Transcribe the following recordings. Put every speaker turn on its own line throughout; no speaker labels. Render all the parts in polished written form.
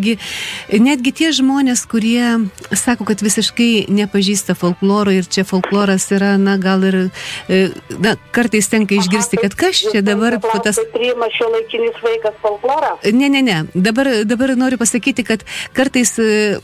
netgi tie žmonės, kurie sako, kad visiškai nepažįsta folkloro ir čia folkloras yra, na, gal ir, na, kartais tenka išgirsti, kad kas čia dabar...
Tas priima šiuolaikinis vaikas folklorą?
Ne. Dabar noriu pasakyti, kad kartais...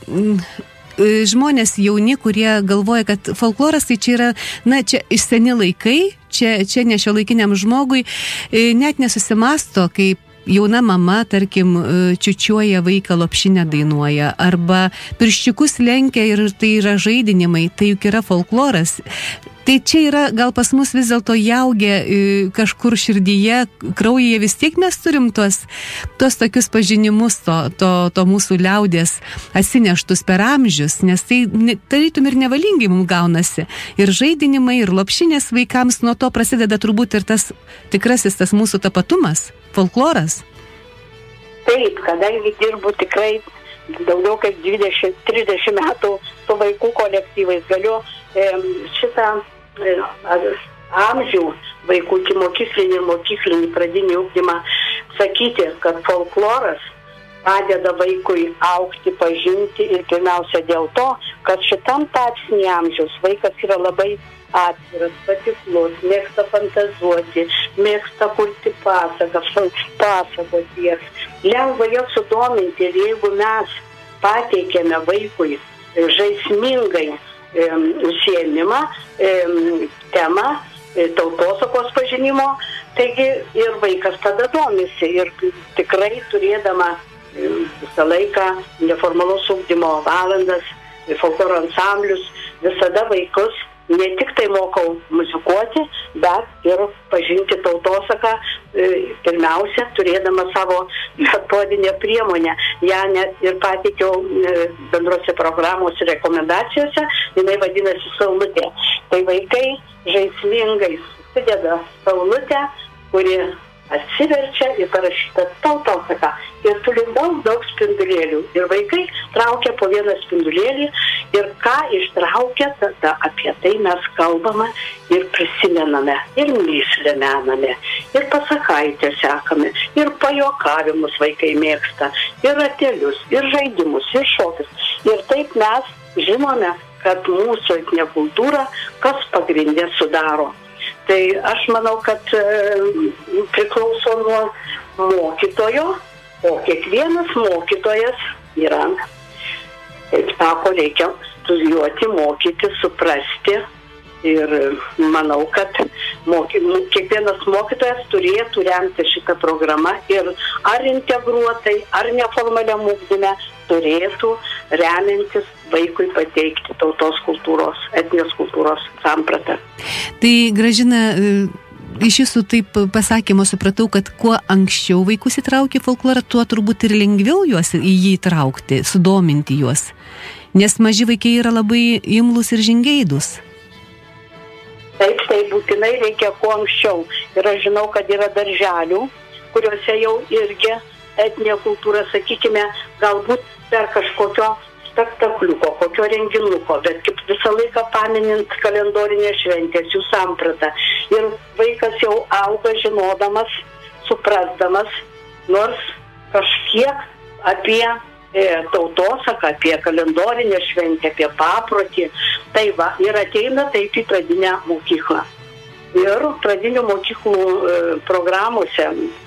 žmonės jauni, kurie galvoja, kad folkloras tai čia yra, na, čia iš seni laikai, čia ne šiuolaikiniam žmogui, net nesusimasto, kaip jauna mama, tarkim, čiučiuoja vaiką, lopšinę dainuoja, arba pirščiukus lenkia ir tai yra žaidinimai, tai juk yra folkloras. Tai čia yra, gal pas mus vis dėlto jaugė kažkur širdyje, kraujyje, vis tiek mes turim tuos tokius pažinimus, to mūsų liaudės atsineštus per amžius, nes tai tarytum ir nevalingai mums gaunasi. Ir žaidinimai, ir lopšinės vaikams, nuo to prasideda turbūt ir tas tikrasis tas mūsų tapatumas, folkloras.
Taip, kadangi dirbu tikrai daugiau kaip 20-30 metų su vaikų kolektyvais, galiu šitą amžių vaikų mokyklinį pradinį ugdymą sakyti, kad folkloras padeda vaikui augti, pažinti ir pirmiausia dėl to, kad šitam tarpsnį amžiaus vaikas yra labai atviras, patiklus, mėgsta fantazuoti, mėgsta kurti pasakoties, lengva jo sudominti ir jeigu mes pateikėme vaikui žaismingai užsiėmimą, temą, tautosakos pažinimo, taigi ir vaikas tada domisi ir tikrai turėdama visą laiką neformalus ugdymo valandas, folkloro ansamblius, visada vaikus ne tik tai mokau muzikuoti, bet ir pažinti tautosaką, pirmiausia, turėdama savo metodinę priemonę. Ja net ir pateikiau bendrose programos rekomendacijose, jinai vadinasi saulutė. Tai vaikai žaismingai susideda saulutę, kuri atsiverčia ir parašyta tautosaka. Ir turi daug spindulėlių. Ir vaikai traukia po vieną spindulėlį ir ką ištraukia, tada apie tai mes kalbame ir prisimename, ir mįslę mename, ir pasakaitę sekame, ir pajuokavimus vaikai mėgsta, ir ratelius, ir žaidimus, ir šokius. Ir taip mes žinome, kad mūsų etninė kultūra kas pagrindė sudaro. Tai aš manau, kad priklauso nuo mokytojo, o kiekvienas mokytojas yra, kaip sako, reikia studijuoti, mokyti, suprasti. Ir manau, kad kiekvienas mokytojas turėtų remti šitą programą ir ar integruotai, ar neformaliam ugdyme turėtų remiantis vaikui pateikti tautos kultūros, etninės kultūros sampratą.
Tai Gražina, iš jūsų taip pasakymo supratau, kad kuo anksčiau vaikus įtraukia folklorą, tuo turbūt ir lengviau juos į jį įtraukti, sudominti juos. Nes maži vaikai yra labai imlūs ir žingeidūs.
Taip, tai būtinai reikia kuo anksčiau. Ir aš žinau, kad yra darželių, kuriuose jau irgi etninė kultūra, sakykime, galbūt per kažkokio spektakliuko, kokio renginuko, bet kaip visą laiką paminint kalendorinės šventės, jų sampratą. Ir vaikas jau auga žinodamas, suprasdamas, nors kažkiek apie tautosaką, apie kalendorinę šventę, apie paprotį. Tai va, ir ateina taip į pradinę mokyklą. Ir pradinių mokyklų programuose,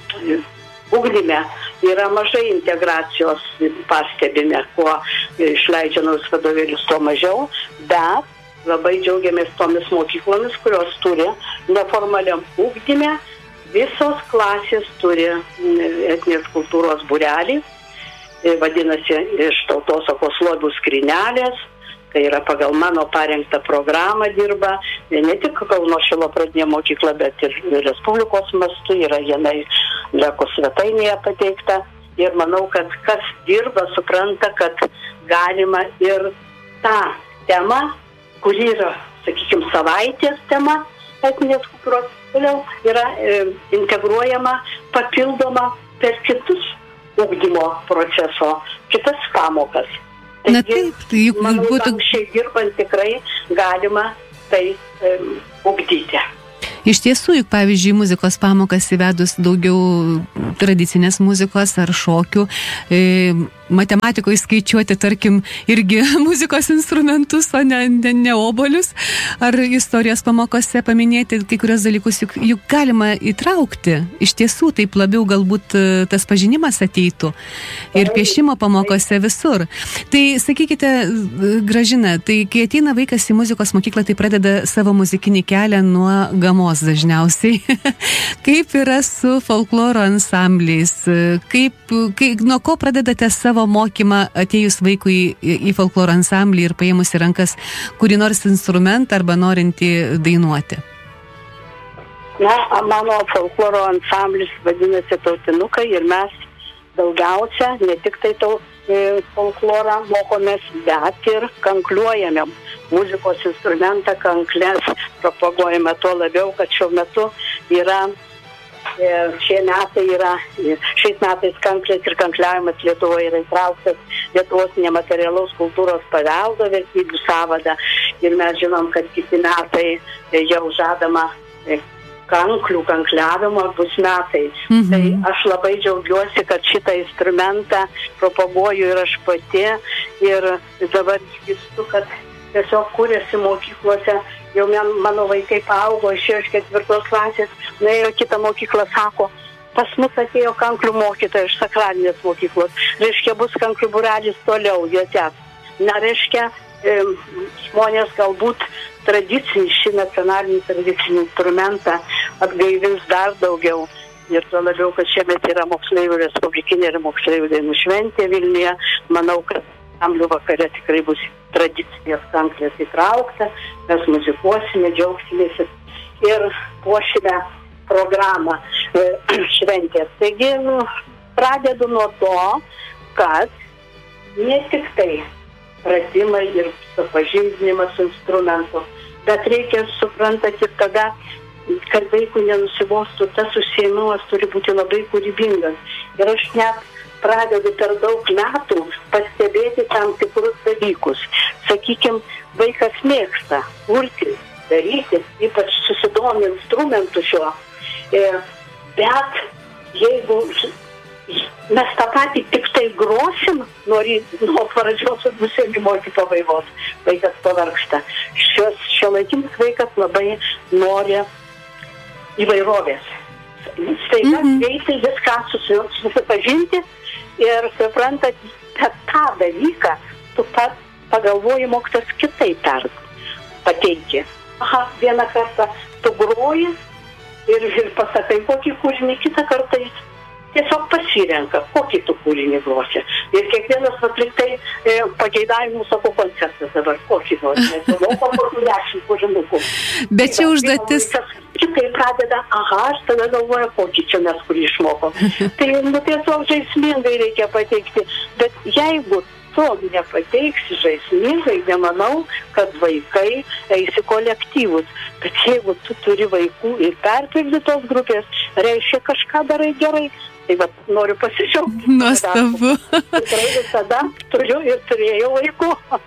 ugdyme yra mažai integracijos, pastebime, kuo išleidžia naujus vadovėlius, tuo mažiau, bet labai džiaugiamės tomis mokyklomis, kurios turi neformaliam ugdyme, visos klasės turi etninės kultūros būrelį, vadinasi, iš tautosakos lobių skrynelės, tai yra pagal mano parengtą programą dirba, ne tik Kauno Šilo pradinė mokykla, bet ir Respublikos mastu, yra jinai Leko svetainėje pateikta. Ir manau, kad kas dirba, supranta, kad galima ir tą temą, kuri yra, sakykime, savaitės tema, etninės kultūros, toliau yra integruojama, papildoma per kitus ugdymo proceso, kitas pamokas.
Na taip, tai juk
manau, anksčiai dirbant tikrai galima tai ugdyti.
Iš tiesų, juk pavyzdžiui, muzikos pamokas įvedus daugiau tradicinės muzikos ar šokių, matematikoje skaičiuoti, tarkim, irgi muzikos instrumentus, o ne obolius, ar istorijos pamokose paminėti kai kurios dalykus, juk galima įtraukti. Iš tiesų, taip labiau galbūt tas pažinimas ateitų ir piešimo pamokose visur. Tai sakykite, Gražina, tai kai ateina vaikas į muzikos mokyklą, tai pradeda savo muzikinį kelią nuo gamos dažniausiai. Kaip yra su folkloro ansambliais? Nuo ko pradedate savo mokymą atėjus vaikui į folkloro ansamblį ir paėmus į rankas kurį nors instrumentą arba norintį dainuoti?
Na, mano folkloro ansamblis vadinasi Tautinukai ir mes daugiausia ne tik tai folklorą mokomės, bet ir kankliuojame muzikos instrumentą, kanklės propaguojame, tuo labiau, kad šiuo metu yra šiais metais kanklės ir kankliavimas Lietuvoje yra įtrauktas Lietuvos nematerialaus kultūros paveldo vertybių sąvadą ir mes žinom, kad kiti metai jau žadama kankliavimo bus metai. Tai aš labai džiaugiuosi, kad šitą instrumentą propaguoju ir aš pati ir dabar išgirstu, kad tiesiog kūrėsi mokyklose. Jau mano vaikai paaugo, išėjo iš 4 klasės, nuėjo kitą mokyklą, sako, pas mus atėjo kanklių mokytoja iš sakralinės mokyklos. Reiškia, bus kanklių būrelis toliau, jie tęs. Na, reiškia, žmonės galbūt šį nacionalinį tradicinį instrumentą atgaivins dar daugiau. Ir tuo labiau, kad šiemet yra moksleivių respublikinė ir moksleivių dainų šventė Vilniuje. Manau, kad ansamblių vakare tikrai bus tradicinės kanklės įtraukta, mes muzikuosime, džiaugsimės ir puošime programą šventės. Taigi, pradedu nuo to, kad ne tik tai pratimai ir supažindinimas su instrumentu, bet reikia suprantati ir tada, kad vaikų nenusivostų, tas užsiėmimas turi būti labai kūrybingas. Ir aš net pradedu per daug metų pastebėti tam tikrus dalykus. Sakykime, vaikas mėgsta kurti, daryti, ypač susidomi instrumentų šiuo. Bet jeigu mes tą patį tik tai grosim, nuo pradžios nusiėmimo iki pabaigos, vaikas pavargsta. Šiuolaikinis vaikas labai nori įvairovės. Staiga greitai viską susipažinti ir suprantat, kad tą dalyką tu pagalvoji mokytojas kitaip pateikti. Aha, vieną kartą tu groji ir pasakai kokį kūrinį, kitą kartą jis tiesiog pasirenka, kokį tu kūrinį grosi. Ir kiekvienas atliktai pageidavimų sako koncertas dabar, kokį nori. Moko kokių 10 kūrinukų.
Bet čia užduotis...
Kitai pradeda, aš tada galvoju, kokį čia mes kurį išmokom. Tai tiesiog žaismingai reikia pateikti. Bet jeigu tu nepateiksi žaismingai, nemanau, kad vaikai eis į kolektyvus. Bet jeigu tu turi vaikų ir perpildytos grupės, reiškia kažką darai gerai. Tai va, noriu pasidžiaugti.
Nuostabu.
Tikrai visada turiu ir turėjau vaikų.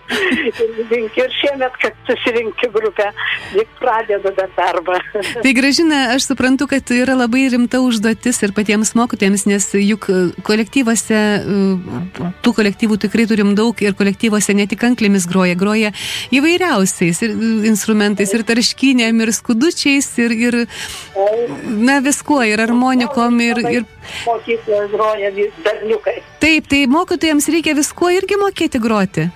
Ir šiemet, kad susirinkti grupę, lik pradedu darbą.
Tai Gražina, aš suprantu, kad yra labai rimta užduotis ir patiems mokytojams, nes juk kolektyvuose, tų kolektyvų tikrai turim daug ir kolektyvuose ne tik kanklėmis groja įvairiausiais ir instrumentais, ir tarškynėm, ir skudučiais, ir na viskuo, ir harmonikom, ir
mokykloje groja berniukai.
Taip, tai mokytojams reikia viskuo irgi mokėti groti.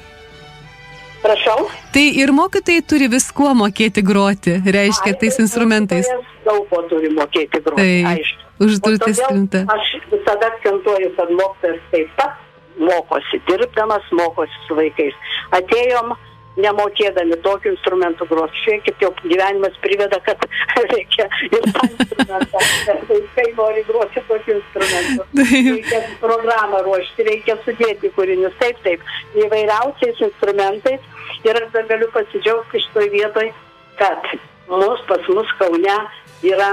Prašau?
Tai ir mokytojai turi viskuo mokėti groti, reiškia, tais instrumentais.
Daug ko turi mokėti groti, aišku.
Užduotis rimta.
Aš visada akcentuoju, kad mokytojas taip pat mokosi, dirbdamas mokosi su vaikais. Atėjom nemokėdami tokių instrumentų groti. Šiek jau gyvenimas priveda, kad reikia ir tą instrumentą. Vaikai nori groti tokių instrumentų. Reikia programą ruošti, reikia sudėti kūrinius. Taip, įvairiausiais instrumentais. Ir aš dar galiu pasidžiaugti šitoj vietoj, kad pas mus Kaune yra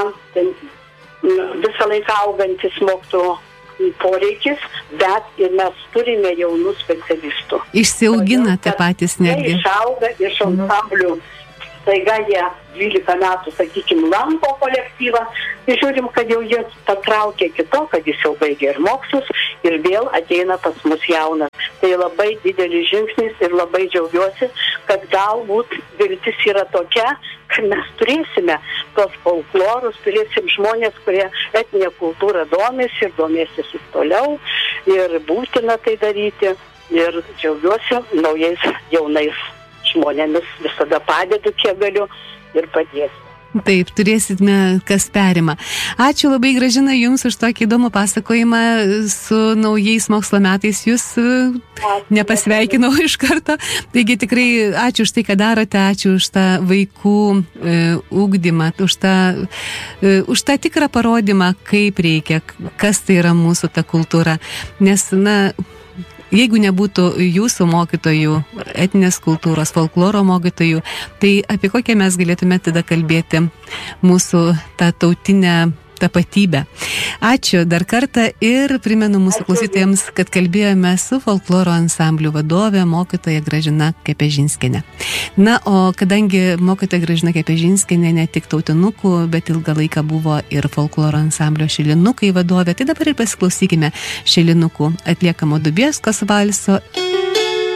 visą laiką augantis mokytojų poreikis, bet ir mes turime jaunų specialistų.
Išsiauginate patys netgi.
Jie išauga iš ansamblių staiga jie 12 metų, sakykime, lanko kolektyvą ir žiūrim, kad jau jie patraukė kito, kad jis jau baigė ir mokslus ir vėl ateina pas mus jaunas. Tai labai didelis žingsnis ir labai džiaugiuosi, kad galbūt viltis yra tokia, kad mes turėsime tos folklorus, turėsim žmonės, kurie etninė kultūra domisi ir domėsis ir toliau ir būtina tai daryti ir džiaugiuosi naujais jaunais žmonėmis, visada padedu, kiek galiu ir padėsiu.
Taip, turėsime, kas perima. Ačiū labai, Gražina, Jums už tokį įdomų pasakojimą su naujais mokslo metais. Jūs nepasveikinau iš karto. Taigi tikrai ačiū už tai, ką darote, ačiū už tą vaikų ugdymą, už tą tikrą parodymą, kaip reikia, kas tai yra mūsų ta kultūra. Nes, jeigu nebūtų jūsų mokytojų, etninės kultūros, folkloro mokytojų, tai apie kokią mes galėtume tada kalbėti mūsų tą tautinę tapatybę. Ačiū dar kartą ir primenu mūsų klausytojams, kad kalbėjome su folkloro ansamblių vadove, mokytoja Gražina Kepežinskienė. Na, o kadangi mokytoja Gražina Kepežinskienė ne tik tautinukų, bet ilgą laiką buvo ir folkloro ansamblio Šilinukai vadovė, tai dabar ir pasiklausykime Šilinukų atliekamo Dubieskos valso.